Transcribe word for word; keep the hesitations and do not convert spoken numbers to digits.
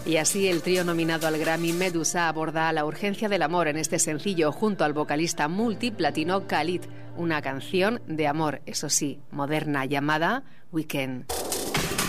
Y así el trío nominado al Grammy Medusa aborda la urgencia del amor en este sencillo junto al vocalista multiplatino Khalid, una canción de amor, eso sí, moderna, llamada Weekend.